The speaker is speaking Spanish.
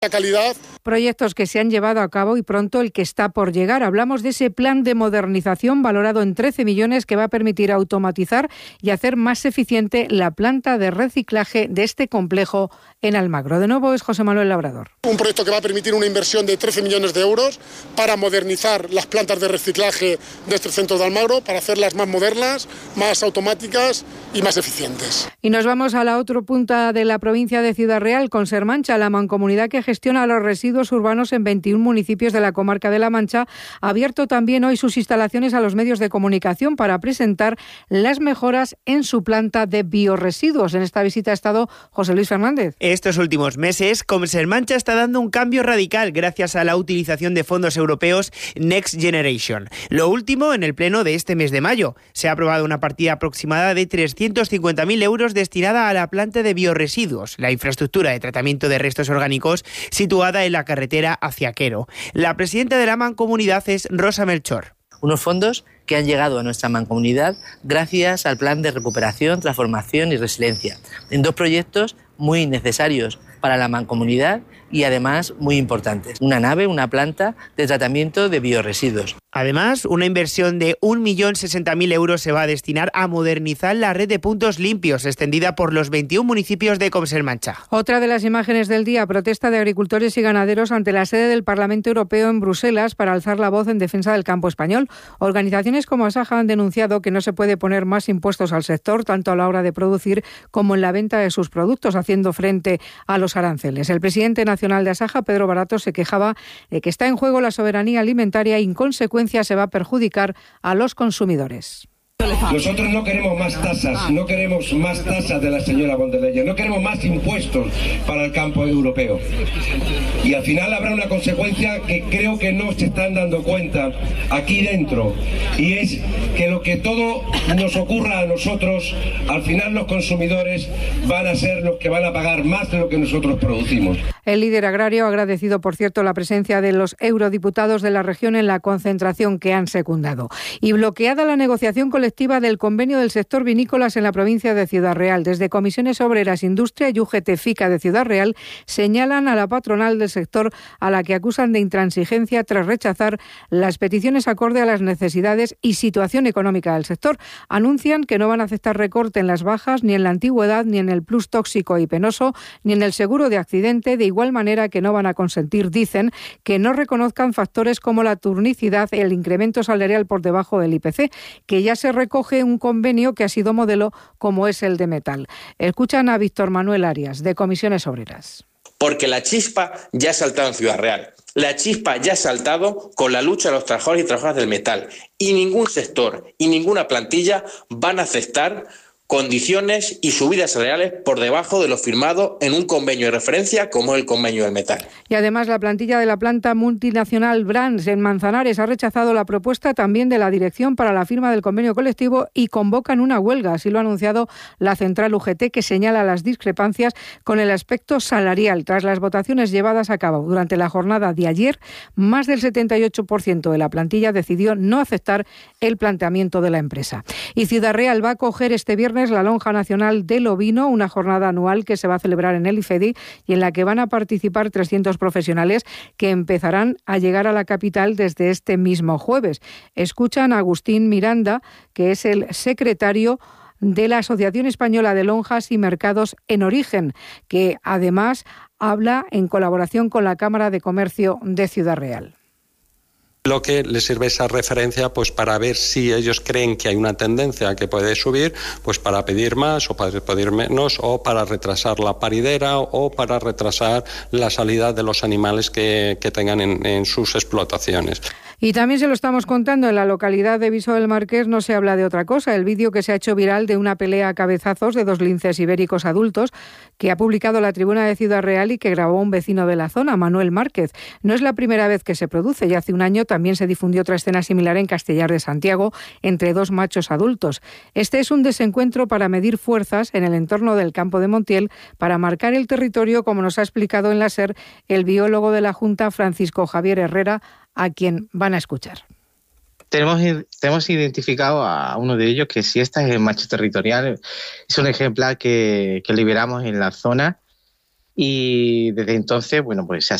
La calidad. Proyectos que se han llevado a cabo y pronto el que está por llegar. Hablamos de ese plan de modernización valorado en 13 millones que va a permitir automatizar y hacer más eficiente la planta de reciclaje de este complejo en Almagro. De nuevo es José Manuel Labrador. Un proyecto que va a permitir una inversión de 13 millones de euros para modernizar las plantas de reciclaje de este centro de Almagro, para hacerlas más modernas, más automáticas y más eficientes. Y nos vamos a la otra punta de la provincia de Ciudad Real, con Sermancha, la mancomunidad que gestiona los residuos urbanos en 21 municipios de la comarca de La Mancha. Ha abierto también hoy sus instalaciones a los medios de comunicación para presentar las mejoras en su planta de biorresiduos. En esta visita ha estado José Luis Fernández. Estos últimos meses, Sermancha está dando un cambio radical gracias a la utilización de fondos europeos Next Generation. Lo último, en el pleno de este mes de mayo, se ha aprobado una partida aproximada de 350.000 euros destinada a la planta de biorresiduos, la infraestructura de tratamiento de restos orgánicos situada en la carretera hacia Quero. La presidenta de la mancomunidad es Rosa Melchor. Unos fondos que han llegado a nuestra mancomunidad gracias al plan de recuperación, transformación y resiliencia, en 2 proyectos muy necesarios para la mancomunidad y además muy importantes. Una nave, una planta de tratamiento de biorresiduos. Además, una inversión de 1.060.000 euros se va a destinar a modernizar la red de puntos limpios extendida por los 21 municipios de Sermancha. Otra de las imágenes del día, protesta de agricultores y ganaderos ante la sede del Parlamento Europeo en Bruselas para alzar la voz en defensa del campo español. Organizaciones como Asaja han denunciado que no se puede poner más impuestos al sector, tanto a la hora de producir como en la venta de sus productos, haciendo frente a los aranceles. El presidente nacional de Asaja, Pedro Barato, se quejaba de que está en juego la soberanía alimentaria y, en consecuencia, se va a perjudicar a los consumidores. Nosotros no queremos más tasas, no queremos más tasas de la señora von der Leyen, no queremos más impuestos para el campo europeo. Y al final habrá una consecuencia que creo que no se están dando cuenta aquí dentro, y es que lo que todo nos ocurra a nosotros, al final los consumidores van a ser los que van a pagar más de lo que nosotros producimos. El líder agrario ha agradecido, por cierto, la presencia de los eurodiputados de la región en la concentración que han secundado. Y bloqueada la negociación colectiva del convenio del sector vinícolas en la provincia de Ciudad Real. Desde Comisiones Obreras, Industria y UGT-FICA de Ciudad Real señalan a la patronal del sector, a la que acusan de intransigencia tras rechazar las peticiones acorde a las necesidades y situación económica del sector. Anuncian que no van a aceptar recorte en las bajas, ni en la antigüedad, ni en el plus tóxico y penoso, ni en el seguro de accidente, de igual manera que no van a consentir, dicen, que no reconozcan factores como la turnicidad y el incremento salarial por debajo del IPC, que ya se recoge un convenio que ha sido modelo como es el de metal. Escuchan a Víctor Manuel Arias, de Comisiones Obreras. Porque la chispa ya ha saltado en Ciudad Real. La chispa ya ha saltado con la lucha de los trabajadores y trabajadoras del metal. Y ningún sector y ninguna plantilla van a aceptar condiciones y subidas salariales por debajo de lo firmado en un convenio de referencia como es el convenio del metal. Y además la plantilla de la planta multinacional Brands en Manzanares ha rechazado la propuesta también de la dirección para la firma del convenio colectivo y convocan una huelga, así lo ha anunciado la central UGT, que señala las discrepancias con el aspecto salarial. Tras las votaciones llevadas a cabo durante la jornada de ayer, más del 78% de la plantilla decidió no aceptar el planteamiento de la empresa. Y Ciudad Real va a acoger este viernes la Lonja Nacional del Ovino, una jornada anual que se va a celebrar en el IFEDI y en la que van a participar 300 profesionales que empezarán a llegar a la capital desde este mismo jueves. Escuchan a Agustín Miranda, que es el secretario de la Asociación Española de Lonjas y Mercados en Origen, que además habla en colaboración con la Cámara de Comercio de Ciudad Real. Lo que les sirve esa referencia pues para ver si ellos creen que hay una tendencia que puede subir, pues para pedir más o para pedir menos, o para retrasar la paridera o para retrasar la salida de los animales que tengan en sus explotaciones. Y también se lo estamos contando, en la localidad de Viso del Marqués no se habla de otra cosa. El vídeo que se ha hecho viral de una pelea a cabezazos de 2 linces ibéricos adultos que ha publicado la Tribuna de Ciudad Real y que grabó un vecino de la zona, Manuel Márquez. No es la primera vez que se produce. Ya hace un año también se difundió otra escena similar en Castellar de Santiago entre 2 machos adultos. Este es un desencuentro para medir fuerzas en el entorno del campo de Montiel para marcar el territorio, como nos ha explicado en la SER el biólogo de la Junta, Francisco Javier Herrera, a quien van a escuchar. Tenemos identificado a uno de ellos, que si este es el macho territorial, es un ejemplar que liberamos en la zona y desde entonces, bueno, pues se ha